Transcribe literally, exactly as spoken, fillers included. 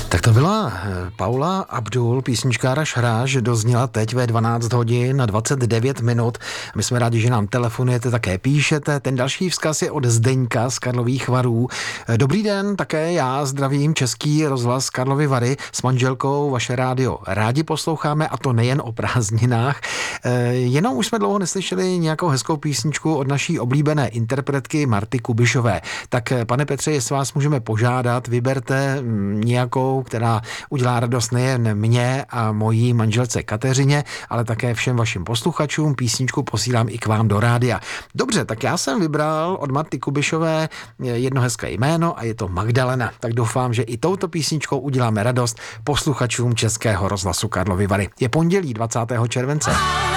Tak to byla Paula Abdul, písničkára Šráž, dozněla teď ve dvanáct hodin a dvacet devět minut. My jsme rádi, že nám telefonujete, také píšete. Ten další vzkaz je od Zdeňka z Karlových Varů. Dobrý den, také já zdravím Český rozhlas Karlovy Vary s manželkou, vaše rádio rádi posloucháme, a to nejen o prázdninách. Jenom už jsme dlouho neslyšeli nějakou hezkou písničku od naší oblíbené interpretky Marty Kubišové. Tak pane Petře, jestli vás můžeme požádat, vyberte nějakou, která udělá radost nejen mě a mojí manželce Kateřině, ale také všem vašim posluchačům. Písničku posílám i k vám do rádia. Dobře, tak já jsem vybral od Marty Kubišové jedno hezké jméno a je to Magdalena. Tak doufám, že i touto písničkou uděláme radost posluchačům Českého rozhlasu Karlovy Vary. Je pondělí dvacátého července.